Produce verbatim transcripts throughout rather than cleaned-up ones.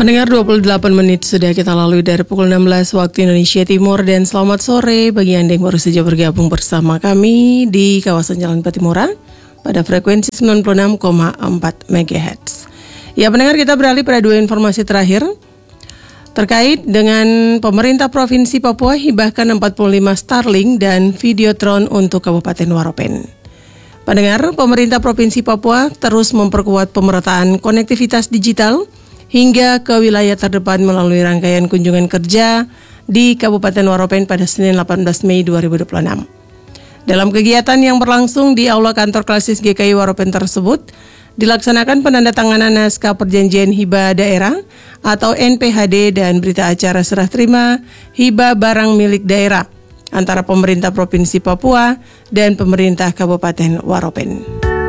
Pendengar, dua puluh delapan menit sudah kita lalui dari pukul enam belas waktu Indonesia Timur, dan selamat sore bagi Anda yang baru saja bergabung bersama kami di kawasan Jalan Patimura pada frekuensi sembilan puluh enam koma empat megahertz. Ya pendengar, kita beralih pada dua informasi terakhir terkait dengan pemerintah Provinsi Papua hibahkan empat puluh lima Starlink dan Videotron untuk Kabupaten Waropen. Pendengar, pemerintah Provinsi Papua terus memperkuat pemerataan konektivitas digital hingga ke wilayah terdepan melalui rangkaian kunjungan kerja di Kabupaten Waropen pada Senin delapan belas Mei dua ribu dua puluh enam. Dalam kegiatan yang berlangsung di Aula Kantor Klasis G K I Waropen tersebut, dilaksanakan penandatanganan naskah perjanjian hibah daerah atau N P H D dan berita acara serah terima hibah barang milik daerah antara pemerintah Provinsi Papua dan pemerintah Kabupaten Waropen.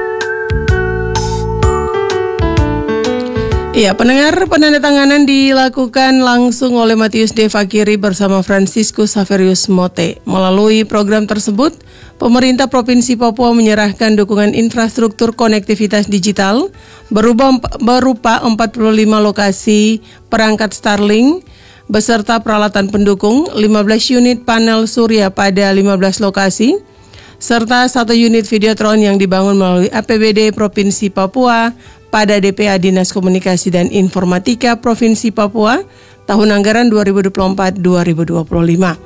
Ya, pendengar, penandatanganan dilakukan langsung oleh Matius D. Fakiri bersama Franciscus Saverius Mote. Melalui program tersebut, pemerintah Provinsi Papua menyerahkan dukungan infrastruktur konektivitas digital berupa, berupa empat puluh lima lokasi perangkat Starlink beserta peralatan pendukung, lima belas unit panel surya pada lima belas lokasi, serta satu unit Videotron yang dibangun melalui A P B D Provinsi Papua pada D P A Dinas Komunikasi dan Informatika Provinsi Papua tahun anggaran dua ribu dua puluh empat dua ribu dua puluh lima.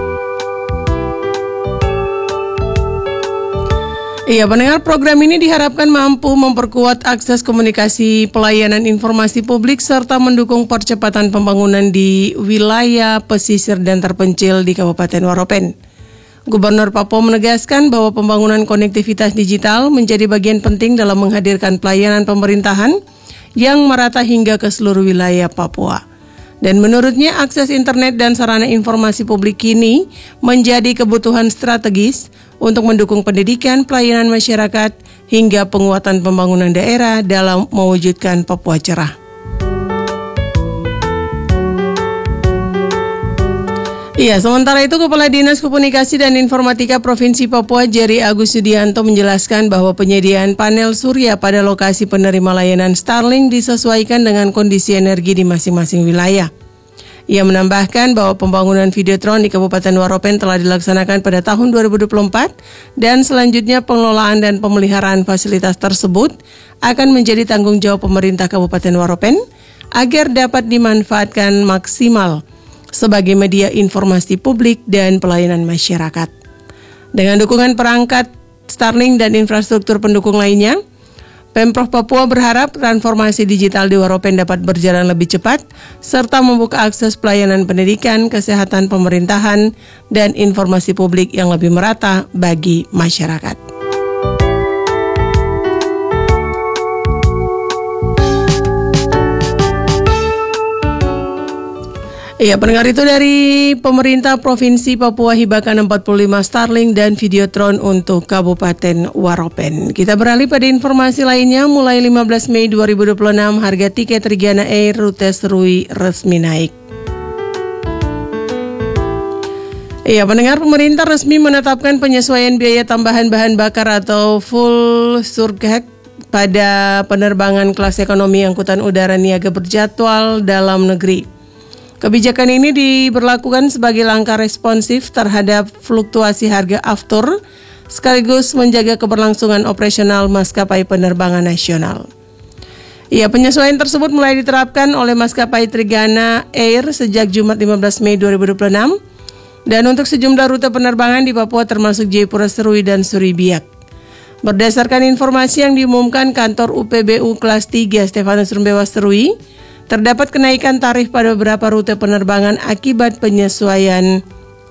Iya, pendengar, program ini diharapkan mampu memperkuat akses komunikasi pelayanan informasi publik serta mendukung percepatan pembangunan di wilayah pesisir dan terpencil di Kabupaten Waropen. Gubernur Papua menegaskan bahwa pembangunan konektivitas digital menjadi bagian penting dalam menghadirkan pelayanan pemerintahan yang merata hingga ke seluruh wilayah Papua. Dan menurutnya akses internet dan sarana informasi publik kini menjadi kebutuhan strategis untuk mendukung pendidikan, pelayanan masyarakat, hingga penguatan pembangunan daerah dalam mewujudkan Papua cerah. Iya, sementara itu Kepala Dinas Komunikasi dan Informatika Provinsi Papua Jerry Agus Sudianto menjelaskan bahwa penyediaan panel surya pada lokasi penerima layanan Starlink disesuaikan dengan kondisi energi di masing-masing wilayah. Ia menambahkan bahwa pembangunan Videotron di Kabupaten Waropen telah dilaksanakan pada tahun dua ribu dua puluh empat dan selanjutnya pengelolaan dan pemeliharaan fasilitas tersebut akan menjadi tanggung jawab pemerintah Kabupaten Waropen agar dapat dimanfaatkan maksimal sebagai media informasi publik dan pelayanan masyarakat. Dengan dukungan perangkat Starlink dan infrastruktur pendukung lainnya, Pemprov Papua berharap transformasi digital di Waropen dapat berjalan lebih cepat serta membuka akses pelayanan pendidikan, kesehatan, pemerintahan, dan informasi publik yang lebih merata bagi masyarakat. Iya, pendengar, itu dari pemerintah Provinsi Papua hibahkan empat puluh lima Starlink dan Videotron untuk Kabupaten Waropen. Kita beralih pada informasi lainnya. Mulai lima belas Mei dua ribu dua puluh enam, harga tiket Trigana Air rute Serui resmi naik. Iya, pendengar, pemerintah resmi menetapkan penyesuaian biaya tambahan bahan bakar atau full surcharge pada penerbangan kelas ekonomi angkutan udara niaga berjadwal dalam negeri. Kebijakan ini diberlakukan sebagai langkah responsif terhadap fluktuasi harga aftur, sekaligus menjaga keberlangsungan operasional maskapai penerbangan nasional. Ya, penyesuaian tersebut mulai diterapkan oleh maskapai Trigana Air sejak Jumat lima belas Mei dua ribu dua puluh enam, dan untuk sejumlah rute penerbangan di Papua termasuk Jayapura Serui dan Suri Biak. Berdasarkan informasi yang diumumkan kantor U P B U kelas tiga Stefanus Rumbewa Serui, terdapat kenaikan tarif pada beberapa rute penerbangan akibat penyesuaian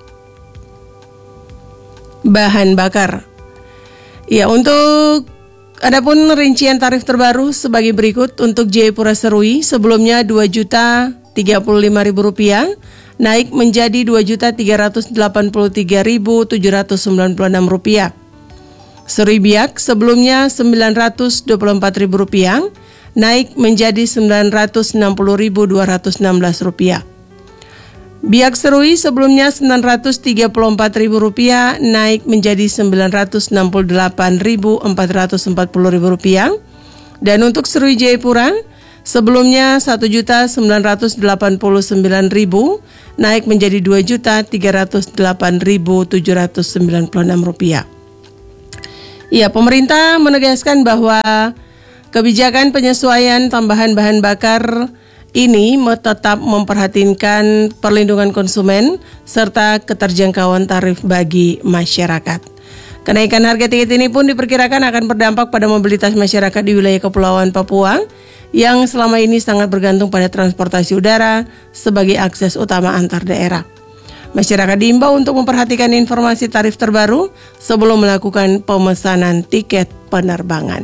bahan bakar. Ya, untuk adapun rincian tarif terbaru sebagai berikut. Untuk Jayapura Serui sebelumnya dua juta tiga puluh lima ribu rupiah naik menjadi dua juta tiga ratus delapan puluh tiga ribu tujuh ratus sembilan puluh enam rupiah. Suri Biak sebelumnya sembilan ratus dua puluh empat ribu rupiah naik menjadi sembilan ratus enam puluh ribu dua ratus enam belas rupiah. Biak Serui sebelumnya sembilan ratus tiga puluh empat ribu rupiah naik menjadi sembilan ratus enam puluh delapan ribu empat ratus empat puluh rupiah. Dan untuk Serui Jayapura Sebelumnya satu juta sembilan ratus delapan puluh sembilan ribu naik menjadi dua juta tiga ratus delapan ribu tujuh ratus sembilan puluh enam rupiah. Ya, pemerintah menegaskan bahwa kebijakan penyesuaian tambahan bahan bakar ini tetap memperhatikan perlindungan konsumen serta keterjangkauan tarif bagi masyarakat. Kenaikan harga tiket ini pun diperkirakan akan berdampak pada mobilitas masyarakat di wilayah Kepulauan Papua yang selama ini sangat bergantung pada transportasi udara sebagai akses utama antar daerah. Masyarakat diimbau untuk memperhatikan informasi tarif terbaru sebelum melakukan pemesanan tiket penerbangan.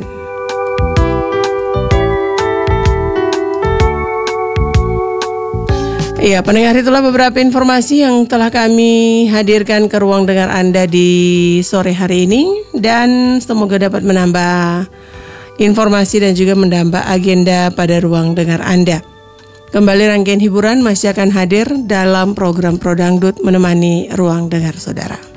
Iya, pendengar, itulah beberapa informasi yang telah kami hadirkan ke ruang dengar Anda di sore hari ini, dan semoga dapat menambah informasi dan juga menambah agenda pada ruang dengar Anda. Kembali rangkaian hiburan masih akan hadir dalam program Pro Dangdut menemani ruang dengar saudara.